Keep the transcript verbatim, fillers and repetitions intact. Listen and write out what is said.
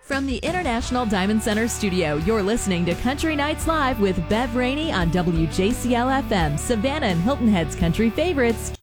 From the International Diamond Center studio, you're listening to Country Nights Live with Bev Rainey on W J C L F M, Savannah and Hilton Head's country favorites.